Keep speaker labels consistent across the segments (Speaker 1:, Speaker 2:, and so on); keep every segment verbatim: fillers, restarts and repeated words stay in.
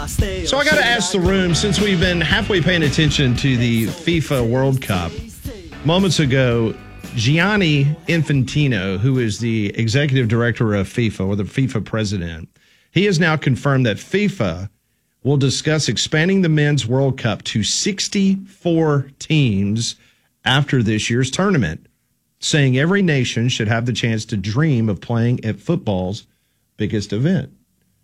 Speaker 1: So I got to ask the room, since we've been halfway paying attention to the FIFA World Cup, moments ago, Gianni Infantino, who is the executive director of FIFA, or the FIFA president, he has now confirmed that FIFA will discuss expanding the Men's World Cup to sixty-four teams after this year's tournament, saying every nation should have the chance to dream of playing at football's biggest event.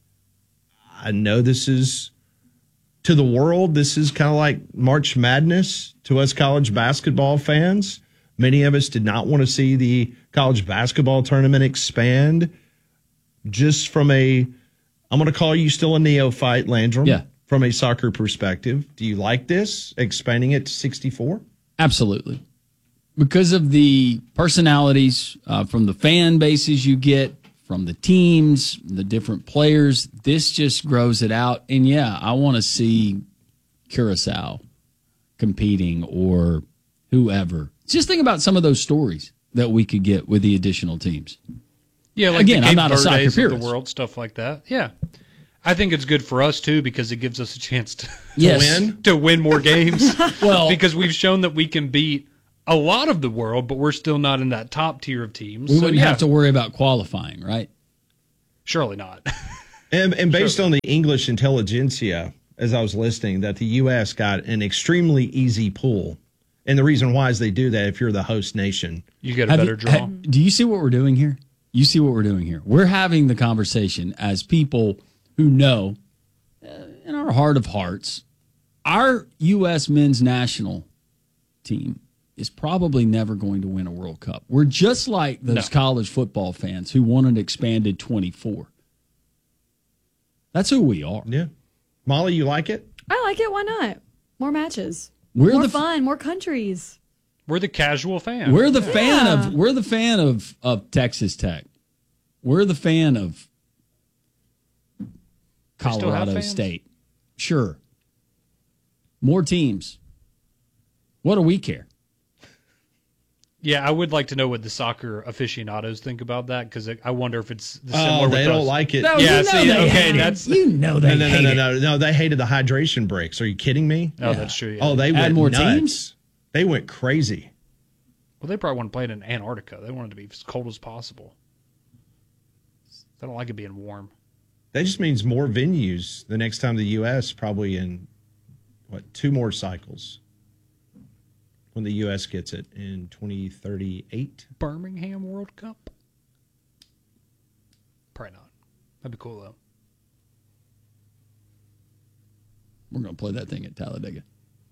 Speaker 1: I know this is, to the world, this is kind of like March Madness to us college basketball fans. Many of us did not want to see the college basketball tournament expand. Just from a, I'm going to call you still a neophyte, Landrum.
Speaker 2: Yeah.
Speaker 1: From a soccer perspective, do you like this, expanding it to sixty-four?
Speaker 2: Absolutely. Because of the personalities uh, from the fan bases you get, from the teams, the different players, this just grows it out. And yeah, I want to see Curacao competing or whoever. Just think about some of those stories that we could get with the additional teams.
Speaker 3: Yeah, like
Speaker 2: Again,
Speaker 3: the
Speaker 2: I'm
Speaker 3: Cape
Speaker 2: not a soccer
Speaker 3: Verdes of
Speaker 2: purist.
Speaker 3: the world, stuff like that. Yeah. I think it's good for us, too, because it gives us a chance to,
Speaker 2: Yes.
Speaker 3: to win to win more games.
Speaker 2: Well,
Speaker 3: because we've shown that we can beat a lot of the world, but we're still not in that top tier of teams.
Speaker 2: we
Speaker 3: so,
Speaker 2: wouldn't
Speaker 3: yeah,
Speaker 2: have to worry about qualifying, right?
Speaker 3: Surely not.
Speaker 1: And, and based
Speaker 3: Sure.
Speaker 1: on the English intelligentsia, as I was listening, that the U S got an extremely easy pool. And the reason why is they do that if you're the host nation.
Speaker 3: You get a
Speaker 2: Have
Speaker 3: better
Speaker 2: you-
Speaker 3: draw.
Speaker 2: ha- do you see what we're doing here? You see what we're doing here? We're having the conversation as people who know, uh, in our heart of hearts, our U S men's national team is probably never going to win a World Cup. We're just like those
Speaker 3: No.
Speaker 2: college football fans who wanted expanded twenty-four. That's who we are.
Speaker 1: Yeah. Molly, you like it?
Speaker 4: I like it. Why not? More matches.
Speaker 2: We're
Speaker 4: more
Speaker 2: the f-
Speaker 4: fun. More countries.
Speaker 3: We're the casual fan.
Speaker 2: We're the fan
Speaker 4: Yeah.
Speaker 2: of we're the fan of of Texas Tech. We're the fan of
Speaker 3: still have
Speaker 2: Colorado
Speaker 3: fans?
Speaker 2: State. Sure. More teams. What do we care?
Speaker 3: Yeah, I would like to know what the soccer aficionados think about that, because I wonder if it's the
Speaker 1: Oh,
Speaker 3: similar
Speaker 1: they
Speaker 3: with
Speaker 1: don't
Speaker 3: us.
Speaker 1: like it.
Speaker 2: No,
Speaker 3: Yeah,
Speaker 2: you know
Speaker 3: see,
Speaker 2: they
Speaker 3: okay,
Speaker 2: hate it.
Speaker 3: that's-
Speaker 2: you know they
Speaker 1: No, no, no,
Speaker 2: hate
Speaker 1: no,
Speaker 2: it.
Speaker 1: no, no. They hated the hydration breaks. Are you kidding me?
Speaker 3: Oh,
Speaker 2: Yeah.
Speaker 3: that's true. Yeah.
Speaker 1: Oh, they
Speaker 2: Add
Speaker 1: went
Speaker 2: more
Speaker 1: nuts.
Speaker 2: teams?
Speaker 1: They went crazy.
Speaker 3: Well, they probably want to play it in Antarctica. They want it to be as cold as possible. They don't like it being warm.
Speaker 1: That just means more venues the next time the U S probably in, what, two more cycles when the U S gets it in twenty thirty-eight.
Speaker 3: Birmingham World Cup? Probably not. That'd be cool, though.
Speaker 2: We're going to play that thing at Talladega.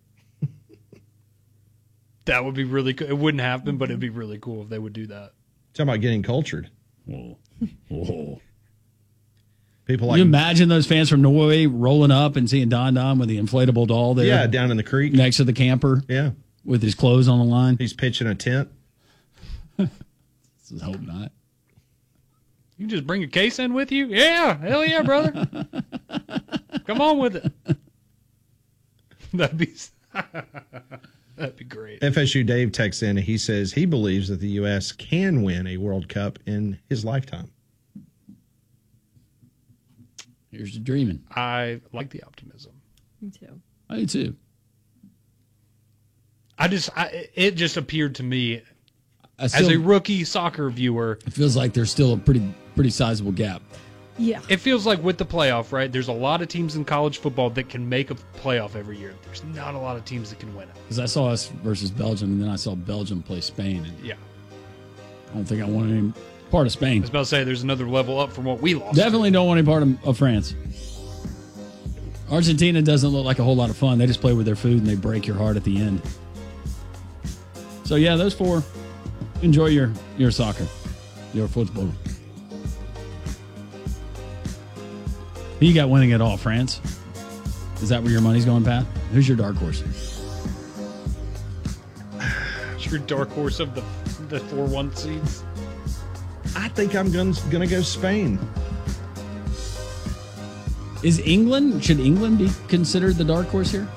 Speaker 3: That would be really cool. It wouldn't happen, but it'd be really cool if they would do that.
Speaker 1: Talking about getting cultured.
Speaker 2: Whoa. Whoa.
Speaker 1: People
Speaker 2: Can
Speaker 1: like,
Speaker 2: you imagine those fans from Norway rolling up and seeing Don Don with the inflatable doll there
Speaker 1: yeah, down in the creek.
Speaker 2: next to the camper
Speaker 1: Yeah.
Speaker 2: with his clothes on the line?
Speaker 1: He's pitching a tent.
Speaker 2: Let's hope not.
Speaker 3: You can just bring your case in with you? Yeah. Hell yeah, brother. Come on with it. That'd be... That'd be great.
Speaker 1: F S U Dave texts in and he says he believes that the U S can win a World Cup in his lifetime.
Speaker 2: Here's to dreaming.
Speaker 3: I like the optimism.
Speaker 4: Me too.
Speaker 2: I do too.
Speaker 3: I just, I, it just appeared to me
Speaker 2: I
Speaker 3: as
Speaker 2: still,
Speaker 3: a rookie soccer viewer,
Speaker 2: it feels like there's still a pretty pretty sizable gap.
Speaker 4: Yeah.
Speaker 3: it feels like with the playoff, right? There's a lot of teams in college football that can make a playoff every year. There's not a lot of teams that can win it.
Speaker 2: Because I saw us versus Belgium, and then I saw Belgium play Spain, and
Speaker 3: Yeah.
Speaker 2: I don't think I want any part of
Speaker 3: I
Speaker 2: Spain.
Speaker 3: was about to say there's another level up from what we lost.
Speaker 2: Definitely don't want any part of, of France. Argentina doesn't look like a whole lot of fun. They just play with their food, and they break your heart at the end. So, yeah, those four. Enjoy your, your soccer, your football. Who you got winning it all, France? Is that where your money's going, Pat? Who's your dark horse?
Speaker 3: Your dark horse of the the four one seeds.
Speaker 1: I think I'm going to go Spain.
Speaker 2: Is England, should England be considered the dark horse here?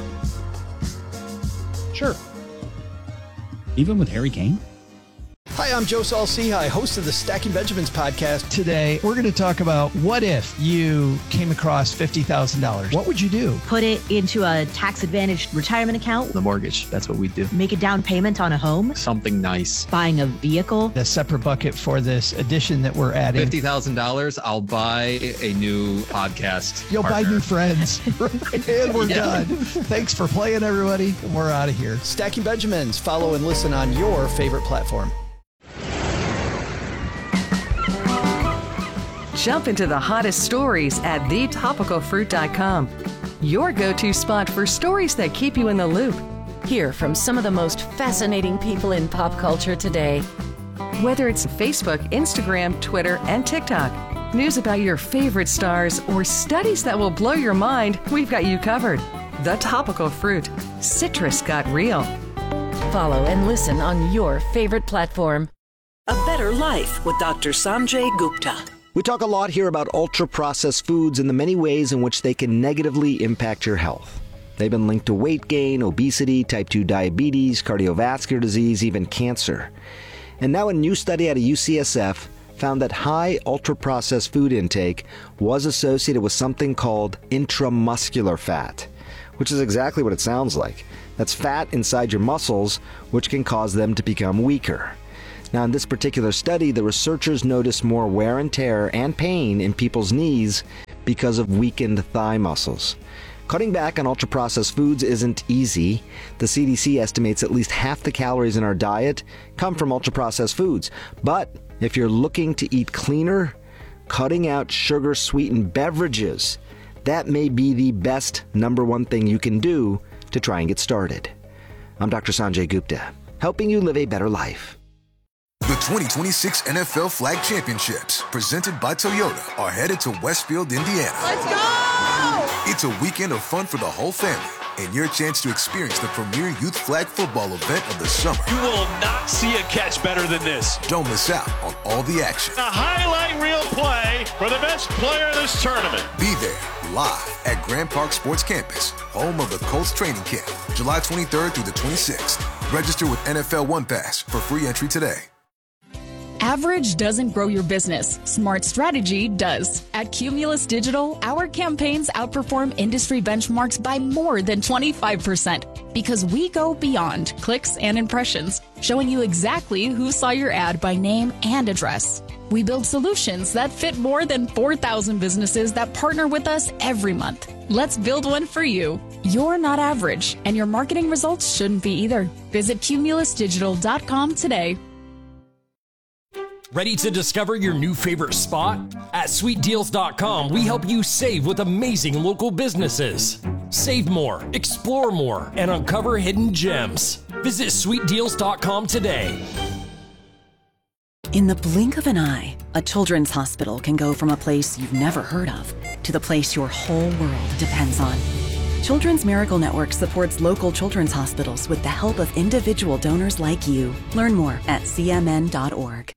Speaker 3: Sure.
Speaker 2: Even with Harry Kane?
Speaker 5: Hi, I'm Joe Saul-Sehy, host of the Stacking Benjamins podcast.
Speaker 6: Today, we're going to talk about what if you came across fifty thousand dollars? What would you do?
Speaker 7: Put it into a tax-advantaged retirement account.
Speaker 8: The mortgage, that's what we do.
Speaker 7: Make a down payment on a home.
Speaker 8: Something nice.
Speaker 7: Buying a vehicle.
Speaker 6: A separate bucket for this addition that we're adding.
Speaker 8: fifty thousand dollars, I'll buy a new podcast
Speaker 6: You'll
Speaker 8: partner.
Speaker 6: buy new friends. And we're
Speaker 8: Yeah.
Speaker 6: done. Thanks for playing, everybody. We're out of here.
Speaker 5: Stacking Benjamins. Follow and listen on your favorite platform.
Speaker 9: Jump into the hottest stories at the topical fruit dot com. Your go-to spot for stories that keep you in the loop.
Speaker 10: Hear from some of the most fascinating people in pop culture today.
Speaker 9: Whether it's Facebook, Instagram, Twitter, and TikTok, news about your favorite stars, or studies that will blow your mind, we've got you covered. The Topical Fruit. Citrus got real.
Speaker 10: Follow and listen on your favorite platform.
Speaker 11: A Better Life with Doctor Sanjay Gupta.
Speaker 12: We talk a lot here about ultra-processed foods and the many ways in which they can negatively impact your health. They've been linked to weight gain, obesity, type two diabetes, cardiovascular disease, even cancer. And now a new study out of U C S F found that high ultra-processed food intake was associated with something called intramuscular fat, which is exactly what it sounds like. That's fat inside your muscles, which can cause them to become weaker. Now, in this particular study, the researchers noticed more wear and tear and pain in people's knees because of weakened thigh muscles. Cutting back on ultra-processed foods isn't easy. The C D C estimates at least half the calories in our diet come from ultra-processed foods. But if you're looking to eat cleaner, cutting out sugar-sweetened beverages, that may be the best number one thing you can do to try and get started. I'm Doctor Sanjay Gupta, helping you live a better life.
Speaker 13: The twenty twenty-six N F L Flag Championships, presented by Toyota, are headed to Westfield, Indiana.
Speaker 14: Let's go!
Speaker 13: It's a weekend of fun for the whole family and your chance to experience the premier youth flag football event of the summer.
Speaker 14: You will not see a catch better than this.
Speaker 13: Don't miss out on all the action.
Speaker 14: A highlight reel play for the best player of this tournament.
Speaker 13: Be there live at Grand Park Sports Campus, home of the Colts training camp, July twenty-third through the twenty-sixth. Register with N F L One Pass for free entry today.
Speaker 15: Average doesn't grow your business. Smart strategy does. At Cumulus Digital, our campaigns outperform industry benchmarks by more than twenty-five percent because we go beyond clicks and impressions, showing you exactly who saw your ad by name and address. We build solutions that fit more than four thousand businesses that partner with us every month. Let's build one for you. You're not average, and your marketing results shouldn't be either. Visit cumulus digital dot com today.
Speaker 16: Ready to discover your new favorite spot? At sweet deals dot com, we help you save with amazing local businesses. Save more, explore more, and uncover hidden gems. Visit sweet deals dot com today.
Speaker 17: In the blink of an eye, a children's hospital can go from a place you've never heard of to the place your whole world depends on. Children's Miracle Network supports local children's hospitals with the help of individual donors like you. Learn more at c m n dot org.